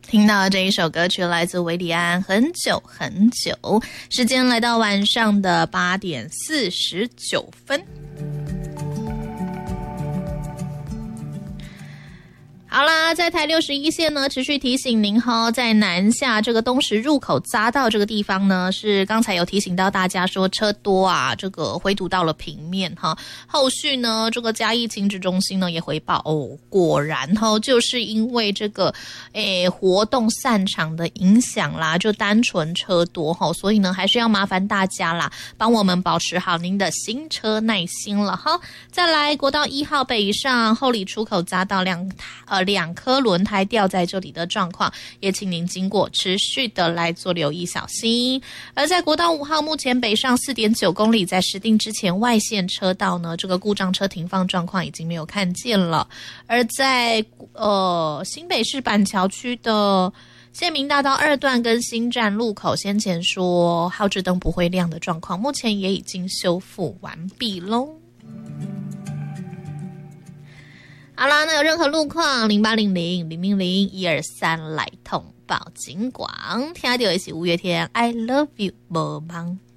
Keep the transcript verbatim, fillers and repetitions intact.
听到这一首歌曲来自韦礼安，很久很久。时间来到晚上的八点四十九分。好啦，在台六十一线呢，持续提醒您哈，在南下这个东石入口匝道这个地方呢，是刚才有提醒到大家说车多啊，这个回堵到了平面哈。后续呢，这个嘉义亲子中心呢也回报哦，果然哈，就是因为这个诶活动散场的影响啦，就单纯车多哈，所以呢还是要麻烦大家啦，帮我们保持好您的行车耐心了哈。再来，国道一号北上后里出口匝道两呃。两颗轮胎掉在这里的状况，也请您经过持续的来做留意小心。而在国道五号目前北上 四点九公里，在石碇之前外线车道呢，这个故障车停放状况已经没有看见了。而在呃新北市板桥区的县民大道二段跟新站路口，先前说号志灯不会亮的状况，目前也已经修复完毕咯。好啦，那有任何路况，零八零零零零零一二三来通报警广。听到的是五月天 I love you 没忙。